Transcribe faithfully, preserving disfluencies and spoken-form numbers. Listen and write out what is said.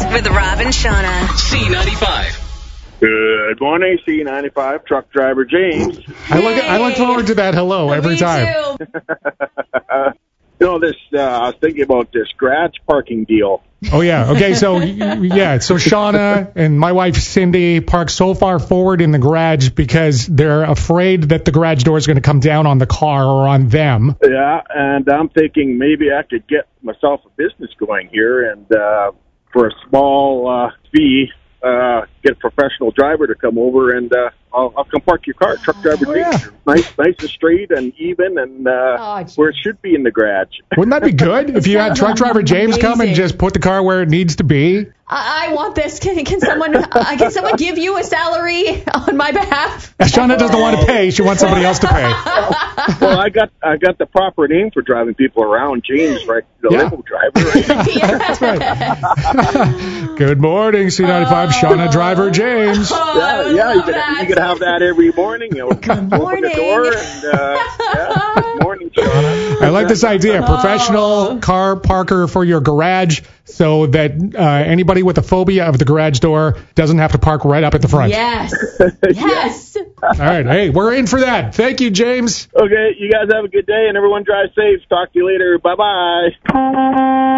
with Rob and Shauna. C ninety-five. Good morning, C ninety-five truck driver James. I look I look forward to that hello every Me time. too. You know, this, uh, I was thinking about this garage parking deal. Oh yeah. Okay. So yeah. So Shauna and my wife Cindy park so far forward in the garage because they're afraid that the garage door is going to come down on the car or on them. Yeah, and I'm thinking maybe I could get myself a business going here and uh, for a small uh, fee, uh, get a professional driver to come over and uh, I'll, I'll come park your car. Truck driver Oh, James. yeah. Nice, nice and straight and even and uh, Oh, geez. where it should be in the garage. Wouldn't that be good if you had truck driver James come and Amazing. just put the car where it needs to be? I, I want this. Can, can someone uh, can someone give you a salary on my behalf? Shauna doesn't want to pay. She wants somebody else to pay. Well, I got I got the proper name for driving people around. James, right? The Yeah. limo driver. Right? That's right. Good morning, C ninety-five. Shauna driver James. Oh, I Yeah, would yeah, you love could, that. you could have that every morning. You know, Good open the morning. door and uh, yeah, good morning, Shauna. I like this idea. Professional car parker for your garage so that uh, anybody with a phobia of the garage door doesn't have to park right up at the front. Yes. Yes. All right. Hey, we're in for that. Thank you, James. Okay, you guys have a good day and everyone drive safe. Talk to you later. Bye bye.